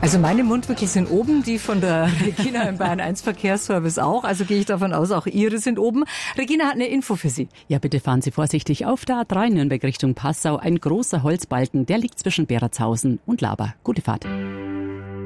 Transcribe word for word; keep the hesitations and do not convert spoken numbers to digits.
Also meine Mundwinkel sind oben, die von der Regina im Bayern eins Verkehrsservice auch. Also gehe ich davon aus, auch Ihre sind oben. Regina hat eine Info für Sie. Ja, bitte fahren Sie vorsichtig auf der A drei Nürnberg Richtung Passau. Ein großer Holzbalken, der liegt zwischen Beratshausen und Laber. Gute Fahrt.